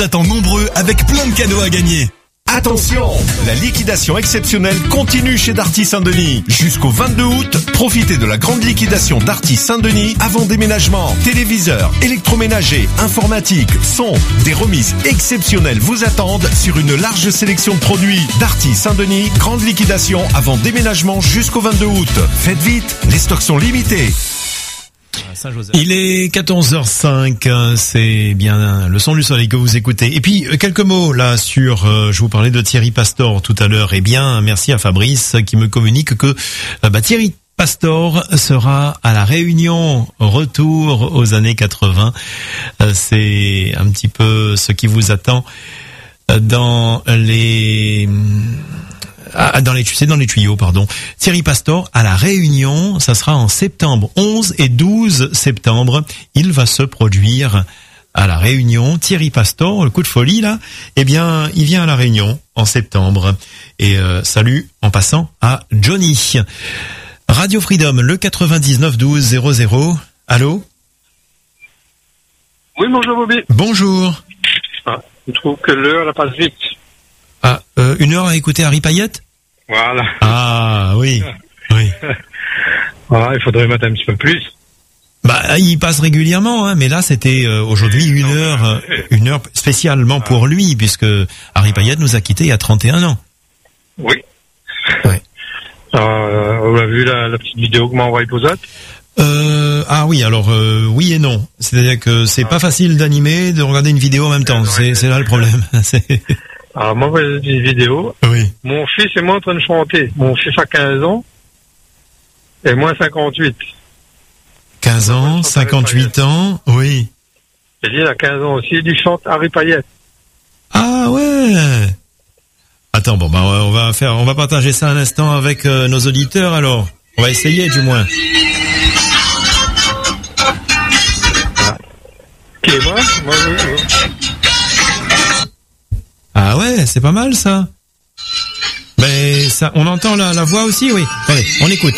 Attends nombreux avec plein de cadeaux à gagner. Attention, la liquidation exceptionnelle continue chez Darty Saint-Denis. Jusqu'au 22 août, profitez de la grande liquidation Darty Saint-Denis avant déménagement. Téléviseurs, électroménagers, informatique, son, des remises exceptionnelles vous attendent sur une large sélection de produits. Darty Saint-Denis, grande liquidation avant déménagement jusqu'au 22 août. Faites vite, les stocks sont limités. Il est 14h05, c'est bien le son du soleil que vous écoutez. Et puis quelques mots là sur, je vous parlais de Thierry Pastor tout à l'heure. Eh bien, merci à Fabrice qui me communique que Thierry Pastor sera à La Réunion, retour aux années 80. C'est un petit peu ce qui vous attend dans les tuyaux, pardon. Thierry Pastor à La Réunion, ça sera en septembre, 11 et 12 septembre. Il va se produire à La Réunion. Thierry Pastor, le coup de folie là, eh bien, il vient à La Réunion en septembre. Et salut en passant à Johnny. Radio Freedom, le 99 12 00. Allô? Oui, bonjour Bobby. Bonjour. Je trouve que l'heure la passe vite. Une heure à écouter Harry Payette? Voilà. Ah, oui. Oui. Voilà, il faudrait mettre un petit peu plus. Il passe régulièrement, hein, mais là, c'était aujourd'hui une heure spécialement pour lui, puisque Harry Payette nous a quittés il y a 31 ans. Oui. Ouais. On a vu la petite vidéo que m'a envoyée Posat. Oui, alors oui et non. C'est-à-dire que c'est pas facile d'animer, de regarder une vidéo en même temps. C'est là le problème. Alors, moi, j'ai une vidéo. Oui. Mon fils et moi en train de chanter. Mon fils a 15 ans et moi 58. 15 ans, 58 ans, oui. Et lui, il a 15 ans aussi, il chante Harry Payette. Ah ouais. Attends, on va partager ça un instant avec nos auditeurs alors. On va essayer du moins. Qui est moi? Ah ouais, c'est pas mal ça. Mais ça, on entend la voix aussi, oui. Allez, on écoute.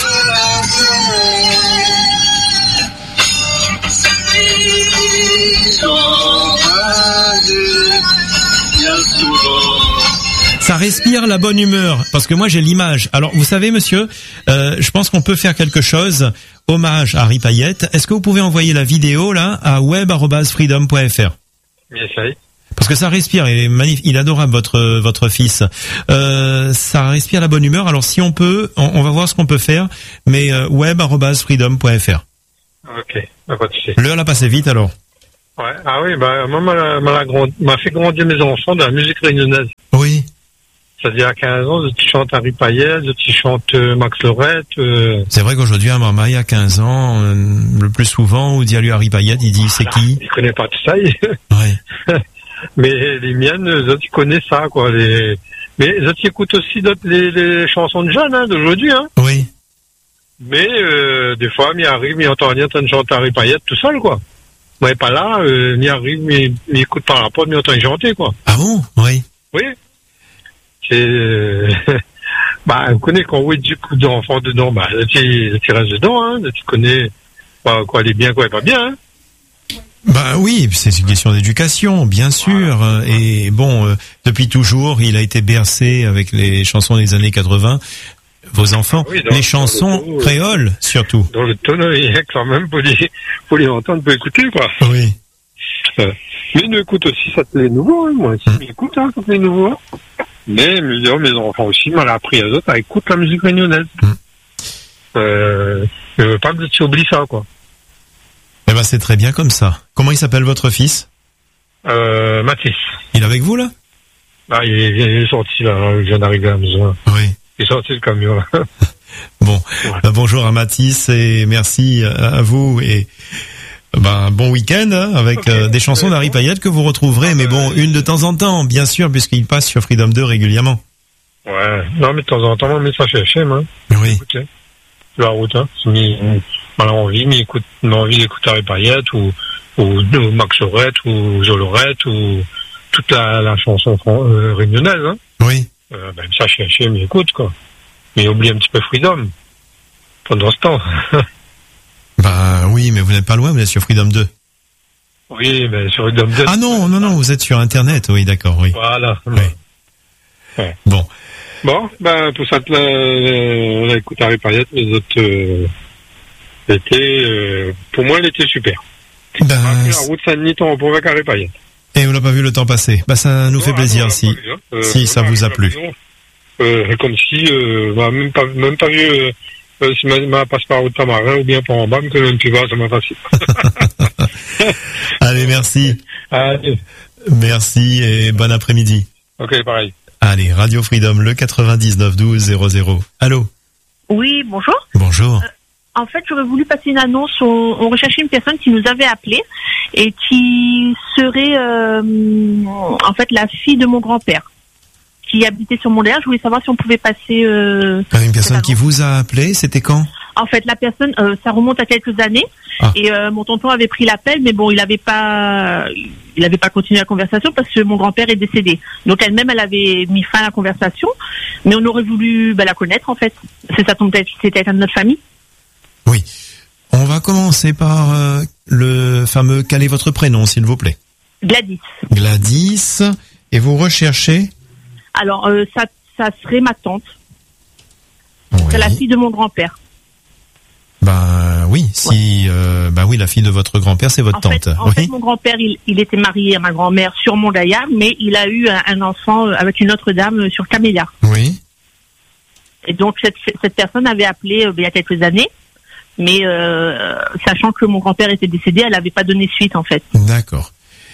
Ça respire la bonne humeur, parce que moi j'ai l'image. Alors vous savez monsieur, je pense qu'on peut faire quelque chose. Hommage à Harry Payette. Est-ce que vous pouvez envoyer la vidéo là à web@freedom.fr? Bien sûr. Parce que ça respire, il est magnifique, il est adorable votre fils. Ça respire la bonne humeur. Alors si on peut, on va voir ce qu'on peut faire, mais web@freedom.fr. Ok, pas de souci. L'heure l'a passé vite alors. Ouais. Ah oui, moi m'a fait grandir mes enfants de la musique réunionnaise. Oui. C'est-à-dire à 15 ans, je chante Harry Payette, je chante Max Lorette. C'est vrai qu'aujourd'hui, un maman, il y a 15 ans, le plus souvent, on dit à lui Harry Payette, il dit c'est qui? Il connaît pas tout ça. Ouais. Mais les miennes, ils connaissent ça, quoi. Mais ils écoutent aussi les chansons de jeunes, hein, d'aujourd'hui, hein. Oui. Mais des fois, il arrive, il entend rien en train de chanter Harry Payette tout seul, quoi. Moi, il n'est pas là, il arrive, il écoute par rapport, il entend chanter, quoi. Ah bon? Oui. Oui. C'est vous connaissez quand oui du coup d'enfant dedans, tu restes dedans, hein, tu connais quoi elle est bien, quoi elle est pas bien, hein. Oui, c'est une question d'éducation, bien sûr. Voilà. Et bon, depuis toujours, il a été bercé avec les chansons des années 80. Vos enfants, oui, les chansons créoles surtout. Dans le tonneau, il y a quand même pour les entendre, pour écouter, quoi. Oui. Mais nous écoute aussi ça les nouveaux, hein, moi aussi, j'écoute ça les nouveaux. Hein. Mais mes enfants aussi m'ont appris à eux à écouter la musique réunionnaise. Je veux pas que tu oublies ça, quoi. Eh c'est très bien comme ça. Comment il s'appelle votre fils? Mathis. Il est avec vous là? Il est sorti là, je viens d'arriver à la maison. Oui. Il est sorti le camion là. Bon, ouais. Bonjour à Mathis et merci à vous et bon week-end avec des chansons d'Harry Payette que vous retrouverez, mais bon, une de temps en temps, bien sûr, puisqu'il passe sur Freedom 2 régulièrement. Ouais, non, mais de temps en temps, on met ça chez FM, hein. Oui. Écoutez, sur la route, hein. On a envie d'écouter Harry Payette ou Max Lorette ou Jolorette ou toute la chanson réunionnaise, hein. Oui. Ça chez FM, il écoute, quoi. Mais il oublie un petit peu Freedom pendant ce temps. Oui, mais vous n'êtes pas loin, vous êtes sur Freedom 2. Oui, mais sur une dame. Ah non, vous êtes sur Internet, oui, d'accord, oui. Voilà. Oui. Ouais. Bon. Bon, pour ça, on a écouté Harry Payette, les autres, pour moi, elle était super. Ben, La route Saint-Denis, on retrouve avec Harry Payette. Et on n'a pas vu le temps passer. Bah, ça nous fait plaisir si ça vous a plu. Comme si, même pas vu, si ma passe-parole de Tamarin ou bien par en bas, que même tu vas, ça m'a facile. Allez, merci. Allez. Merci et bon après-midi. Ok, pareil. Allez, Radio Freedom, le 99 12 00. Allô? Oui, bonjour. Bonjour. En fait, j'aurais voulu passer une annonce. On recherchait une personne qui nous avait appelé et qui serait en fait la fille de mon grand-père qui habitait sur Montréal. Je voulais savoir si on pouvait passer... Une personne qui vous a appelé, c'était quand? En fait, la personne, ça remonte à quelques années. Et mon tonton avait pris l'appel, mais bon, il avait pas continué la conversation parce que mon grand-père est décédé. Donc elle-même, elle avait mis fin à la conversation, mais on aurait voulu la connaître en fait. C'est ça, c'était quelqu'un de notre famille. Oui. On va commencer par le fameux quel est votre prénom, s'il vous plaît? Gladys. Gladys. Et vous recherchez? Alors, ça serait ma tante. Oui. C'est la fille de mon grand-père. Ben oui, si oui, la fille de votre grand-père, c'est votre tante. En fait, mon grand-père, il était marié à ma grand-mère sur Mont-Gaillard, mais il a eu un enfant avec une autre dame sur Camélia. Oui. Et donc cette personne avait appelé il y a quelques années, mais sachant que mon grand-père était décédé, elle n'avait pas donné suite en fait. D'accord.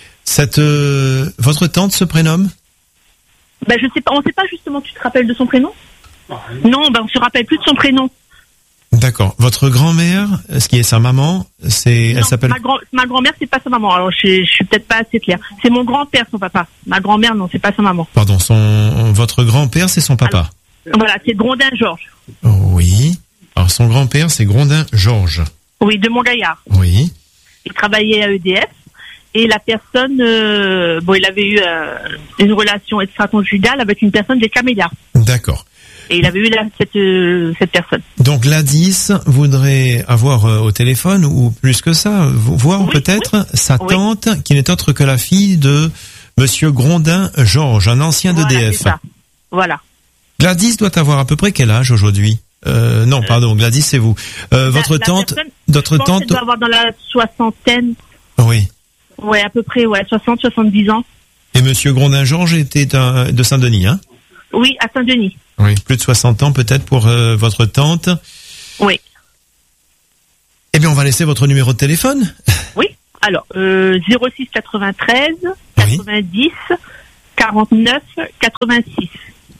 Votre tante se prénomme? Je sais pas, on sait pas justement. Tu te rappelles de son prénom? Non, on se rappelle plus de son prénom. D'accord. Votre grand-mère, ce qui est sa maman, elle s'appelle... Ma grand-mère, c'est pas sa maman. Alors, je suis peut-être pas assez claire. C'est mon grand-père, son papa. Ma grand-mère, non, c'est pas sa maman. Pardon, votre grand-père, c'est son papa. Alors, voilà, c'est Grondin Georges. Oui. Alors, son grand-père, c'est Grondin Georges. Oui, de Mont-Gaillard. Oui. Il travaillait à EDF. Et la personne, il avait eu une relation extra-conjugale avec une personne des Camélias. D'accord. Et il avait eu cette personne. Donc Gladys voudrait avoir au téléphone, ou plus que ça, voir peut-être sa tante, qui n'est autre que la fille de Monsieur Grondin Georges, un ancien d'EDF. C'est ça. Voilà. Gladys doit avoir à peu près quel âge aujourd'hui? Non, pardon, Gladys, c'est vous. Votre tante, elle doit avoir dans la soixantaine. Oui. Ouais, à peu près, 60-70 ans. Et Monsieur Grondin Georges était de Saint-Denis, hein? Oui, à Saint-Denis. Oui, plus de 60 ans peut-être pour votre tante. Oui. Eh bien, on va laisser votre numéro de téléphone. Oui. Alors, 06 93 90 49 86.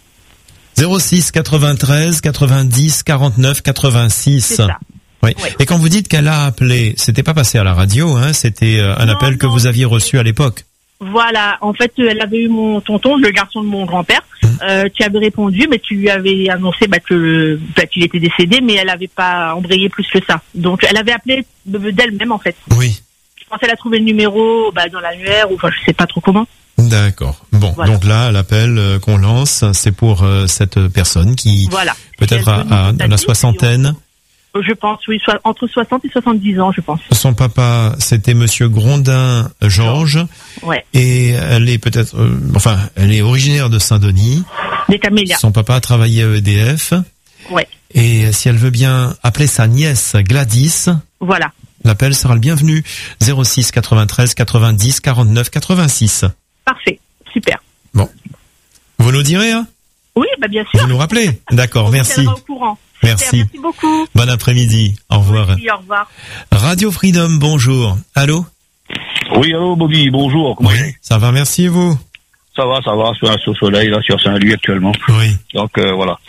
06 93 90 49 86. C'est ça. Oui. Ouais. Et quand vous dites qu'elle a appelé, c'était pas passé à la radio, hein, c'était un appel que vous aviez reçu à l'époque. Voilà, en fait, elle avait eu mon tonton, le garçon de mon grand-père, qui avait répondu, mais tu lui avais annoncé qu'il était décédé, mais elle n'avait pas embrayé plus que ça. Donc, elle avait appelé d'elle-même, en fait. Oui. Je pense qu'elle a trouvé le numéro dans l'annuaire, ou je sais pas trop comment. D'accord. Bon, voilà. Donc là, l'appel qu'on lance, c'est pour cette personne qui peut-être à la soixantaine. Je pense, oui, entre 60 et 70 ans, je pense. Son papa, c'était Monsieur Grondin Georges. Ouais. Et elle est peut-être, elle est originaire de Saint-Denis. Des Camélias. Son papa a travaillé à EDF. Ouais. Et si elle veut bien appeler sa nièce Gladys. Voilà. L'appel sera le bienvenu. 06 93 90 49 86. Parfait. Super. Bon. Vous nous direz, hein? Oui, bien sûr. Vous nous rappelez? D'accord, merci. On au courant. Merci. Merci beaucoup. Bon après-midi. Au revoir. Merci, au revoir. Radio Freedom, bonjour. Allô? Oui, allô, Bobby, bonjour. Comment ça va, merci, et vous? Ça va, sur soleil, là, sur Saint-Louis, actuellement. Oui. Donc, voilà.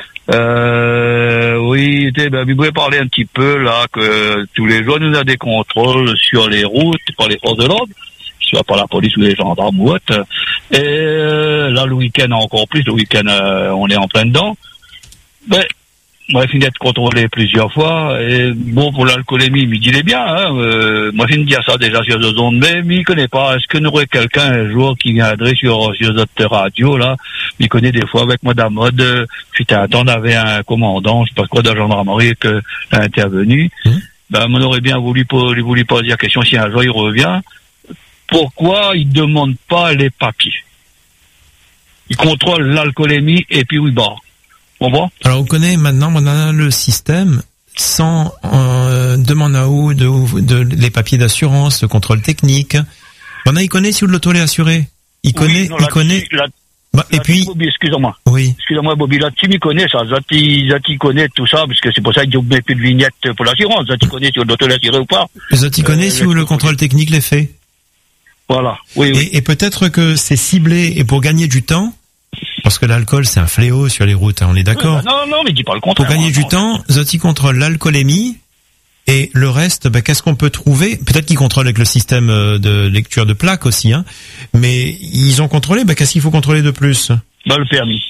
Oui, vous pouvez parler un petit peu, là, que tous les jours, nous avons des contrôles sur les routes par les forces de l'ordre, soit par la police ou les gendarmes ou autres. Et là, le week-end, encore plus, le week-end, on est en plein dedans. Moi, j'ai fini d'être contrôlé plusieurs fois. Et bon, pour l'alcoolémie, il est bien. Hein. Moi, j'ai fini de dire ça déjà sur deux ondes, mais il connaît pas. Est-ce que nous aurait quelqu'un un jour qui viendrait sur notre radio là? Il connaît des fois avec moi d'un mode. Putain, on avait un commandant, je sais pas quoi, de la gendarmerie qui a intervenu. On aurait bien voulu poser la question si un jour il revient. pourquoi ils demandent pas les papiers. Ils contrôlent l'alcoolémie et puis oui, bah. On voit. Alors, on connaît maintenant, on a le système sans demande à ou de les papiers d'assurance, le contrôle technique. On a, il connaît si l'auto est assuré. Il connaît. Et puis. Bobby, excuse-moi. Oui. Excuse-moi, Bobby, là, tu m'y connais, ça. Zati connaît tout ça, parce que c'est pour ça qu'il n'y a plus de vignette pour l'assurance. Zati connaît si l'auto est assuré ou pas. Zati connaît si le contrôle technique l'est fait. Voilà. Oui. Et peut-être que c'est ciblé et pour gagner du temps. Parce que l'alcool, c'est un fléau sur les routes, hein, on est d'accord? Non, mais dis pas le contraire. Pour gagner du temps, Zoti contrôle l'alcoolémie et le reste, qu'est-ce qu'on peut trouver? Peut-être qu'ils contrôlent avec le système de lecture de plaques aussi, hein. Mais ils ont contrôlé, qu'est-ce qu'il faut contrôler de plus? Le permis.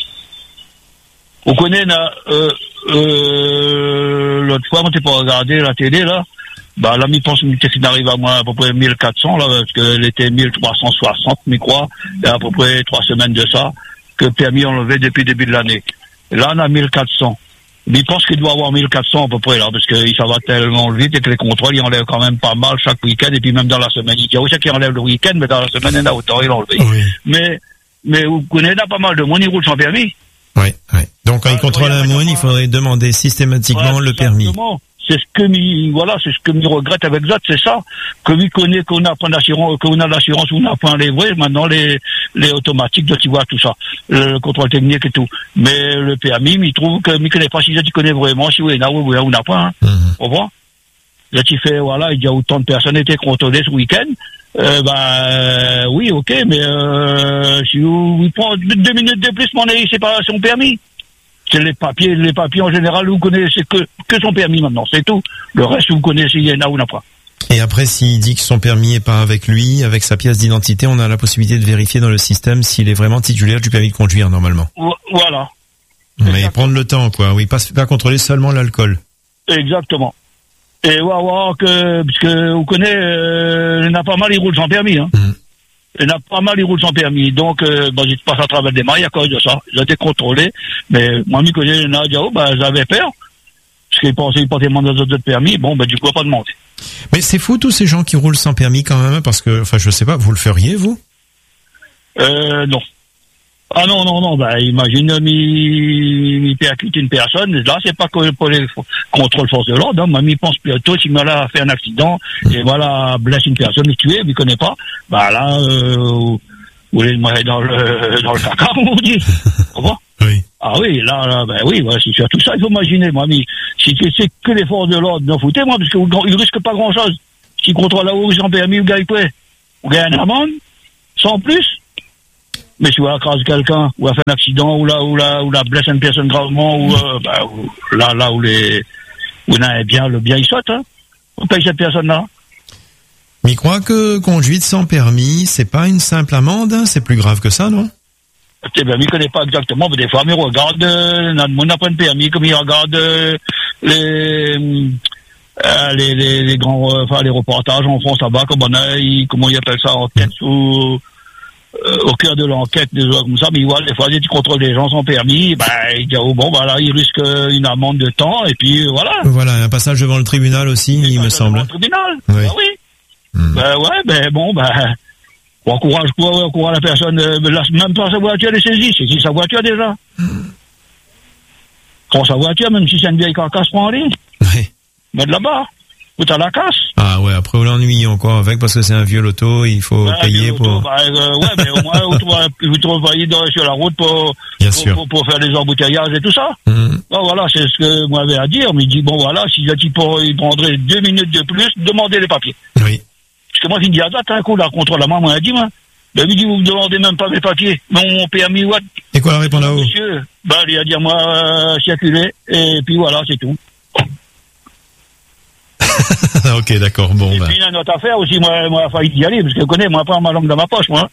On connaît, l'autre fois, on t'est pas regardé la télé, là. L'ami pense que ça arrive à moi à peu près 1400, là, parce qu'elle était 1360, je crois, et à peu près 3 semaines de ça, que le permis enlevé depuis le début de l'année. Et là, on a 1400. Mais il pense qu'il doit avoir 1400 à peu près, là, parce que ça va tellement vite et que les contrôles, ils enlèvent quand même pas mal chaque week-end, et puis même dans la semaine. Il y a aussi qui enlèvent le week-end, mais dans la semaine, il y en a autant, ils l'enlèvent. Oui. Mais vous connaissez, pas mal de monde, ils roulent sans permis. Oui. Donc, quand ils contrôlent un moine, il faudrait demander systématiquement le permis. C'est ce que m'y regrette avec Zot, c'est ça. Que lui connaît qu'on a pas d'assurance, qu'on a l'assurance ou on n'a pas un livret, maintenant les automatiques, tu vois, tout ça. Le contrôle technique et tout. Mais le permis, il trouve que, il connaît pas si tu connais vraiment, si oui, ou n'a pas, hein. On voit. Là, tu fais, il y a autant de personnes étaient contrôlées ce week-end. Oui, ok, mais, si vous prend 2 minutes de plus, c'est pas son permis. C'est les papiers en général, vous connaissez que son permis maintenant, c'est tout. Le reste, vous connaissez, il y en a ou n'a pas. Et après, s'il dit que son permis est pas avec lui, avec sa pièce d'identité, on a la possibilité de vérifier dans le système s'il est vraiment titulaire du permis de conduire, normalement. Voilà. Mais prendre le temps, quoi. Oui, pas contrôler seulement l'alcool. Exactement. Et voir que, parce que vous connaissez, il y en a pas mal, ils roulent sans permis, hein. Il y en a pas mal, ils roulent sans permis. Donc, je passe à travers des mailles à cause de ça. J'ai été contrôlé. Mais, moi, je connais, il y en a, j'avais peur. Parce qu'ils pensaient, ils portaient moins d'autres permis. Bon, du coup, pas demander. Mais c'est fou, tous ces gens qui roulent sans permis, quand même, parce que, je sais pas, vous le feriez, vous? Non. Ah non, imagine, il percute une personne, là, c'est pas que pour les contrôles force de l'ordre, hein. Il pense plutôt, s'il a fait un accident, et blesse une personne, il tue, il connaît pas, là, vous les mettre dans le caca, on dit. Au revoir. Oui. Ah oui, là, c'est surtout ça, il faut imaginer, si c'est que les forces de l'ordre, n'en foutez, parce qu'ils risquent pas grand chose. S'ils contrôlent là-haut, sans permis, vous gagnez quoi? Vous gagnez une amende, sans plus. Mais si vous écrasez quelqu'un, ou a fait un accident, ou la blesse une personne gravement, ou là où on a bien, le bien il saute, hein. On paye cette personne-là. Mais il croit que conduite sans permis, c'est pas une simple amende, hein, c'est plus grave que ça, non? Il connaît pas exactement, mais des fois, il regarde, on n'a pas de permis, comme il regarde les grands, les reportages en France là-bas, comment ils appellent ça, enquête au cœur de l'enquête, des gens comme ça, mais des fois, ils contrôlent les gens sans permis, il dit, là, ils risquent une amende de temps, et puis, voilà. Voilà, un passage devant le tribunal aussi, il me semble. Devant le tribunal? Oui. On encourage la personne, même pas sa voiture, elle est saisie, c'est qui sa voiture déjà? Prends sa voiture, même si c'est une vieille carcasse, prends en ligne. Oui. Mets de là-bas. Ou t'as la casse. Ah ouais, après on l'ennuie encore avec parce que c'est un vieux loto, il faut payer pour. Mais au moins vous travaillez sur la route pour faire les embouteillages et tout ça. Voilà, c'est ce que moi j'avais à dire. Mais il dit si il prendrait 2 minutes de plus, demandez les papiers. Oui. Parce que moi j'ai dit un coup la contre la main, moi il a dit il dit vous me demandez même pas mes papiers, mon permis what. Et quoi la réponse là-haut? Monsieur, il a dit moi circuler et puis voilà c'est tout. Ok, d'accord, bon. Et puis, il y a une autre affaire aussi, moi, il a failli y aller, parce que je connais, moi, pas ma langue dans ma poche, moi.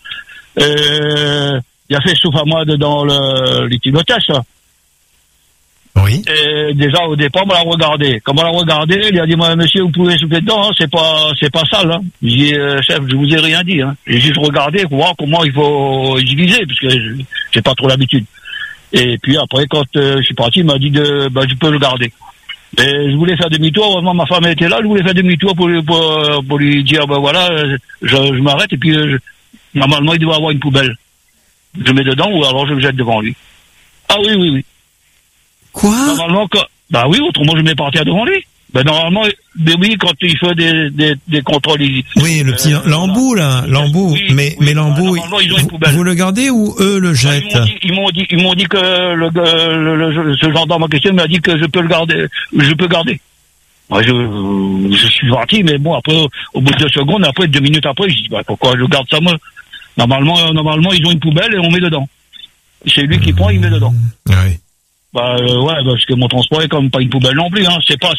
Il a fait souffle à moi dans l'utilotest, ça. Oui. Et déjà, au départ, on l'a regardé. Comme on l'a regardé, il a dit, monsieur, vous pouvez souffler dedans, hein, c'est pas sale, hein. J'ai dit, chef, je vous ai rien dit, hein. J'ai juste regardé pour voir comment il faut utiliser, parce que j'ai pas trop l'habitude. Et puis après, quand je suis parti, il m'a dit je peux le garder. Et je voulais faire demi-tour, heureusement ma femme était là, je voulais faire demi-tour pour lui dire, ben voilà, je m'arrête et puis normalement il doit avoir une poubelle. Je mets dedans ou alors je me jette devant lui. Ah oui. Quoi? Normalement, bah oui, autrement je mets par terre devant lui. Ben normalement, mais oui, quand il fait des contrôles. Oui, le petit l'embout là, l'embout. Oui, mais l'embout, vous le gardez ou eux le jettent? Ils m'ont dit que ce gendarme en question m'a dit que je peux garder. Moi, je suis parti, mais bon, après, au bout de 2 secondes, après 2 minutes après, je dis bah pourquoi je garde ça moi? Normalement, ils ont une poubelle et on met dedans. C'est lui qui prend, il met dedans. Oui. Bah ouais, parce que mon transport est comme pas une poubelle non plus, hein. C'est pas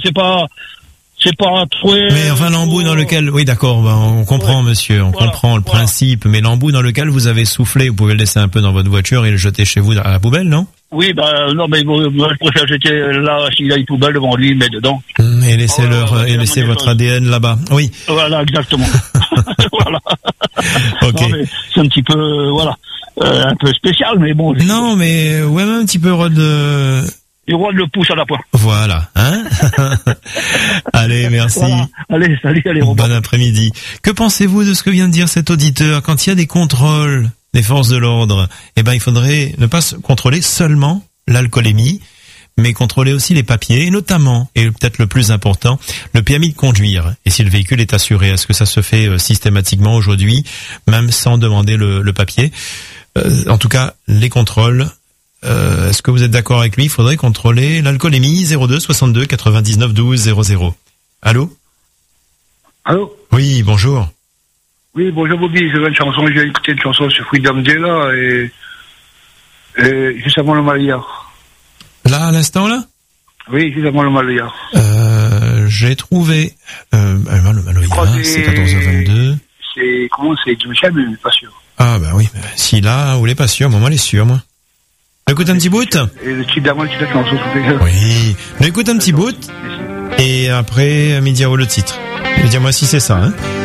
trop. Mais enfin l'embout dans lequel, oui d'accord, bah, on comprend monsieur, on comprend le principe, mais l'embout dans lequel vous avez soufflé, vous pouvez le laisser un peu dans votre voiture et le jeter chez vous à la poubelle, non? Oui, bah non, mais moi je préfère jeter là s'il a une poubelle devant lui, il met dedans. Et laisser laisser votre ADN là-bas. Oui. Voilà, exactement. Voilà. Ok. Non, mais c'est un petit peu un peu spécial, mais bon. Non, mais ouais, même un petit peu Il roule le pouce à la poire. Voilà, hein. Allez, merci. Voilà. Allez, salut, Robert. Bon après-midi. Que pensez-vous de ce que vient de dire cet auditeur? Quand il y a des contrôles des forces de l'ordre, il faudrait ne pas contrôler seulement l'alcoolémie, mais contrôler aussi les papiers, et notamment, et peut-être le plus important, le permis de conduire. Et si le véhicule est assuré, est-ce que ça se fait systématiquement aujourd'hui, même sans demander le papier? En tout cas, les contrôles. Est-ce que vous êtes d'accord avec lui? Il faudrait contrôler l'alcoolémie. 02 62 99 12 00. Allô? Allô? Oui, bonjour. Oui, bonjour Bobby, j'ai une chanson, j'ai écouté une chanson sur Freedom Day là, et juste avant le Malia. Là, à l'instant là? Oui, juste avant le Malia. J'ai trouvé, le Malia, c'est 14h22. C'est Jim Michel, mais je suis pas sûr. Ah, bah oui, si là, vous l'êtes pas sûr, moi, elle est sûre, moi. Écoute un petit bout. Et le titre d'avant, le titre de la chanson, oui. Écoute un petit bout. Et après, Média le titre. Et dis-moi si c'est ça, hein.